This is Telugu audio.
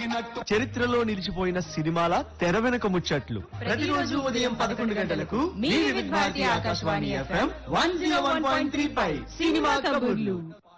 చరిత్రలో నిలిచిపోయిన సినిమాల తెర వెనుక ముచ్చట్లు ప్రతిరోజు ఉదయం 11 గంటలకు మీ వివిధ భారతి ఆకాశవాణి FM 101.3 సినిమా కబుర్లు.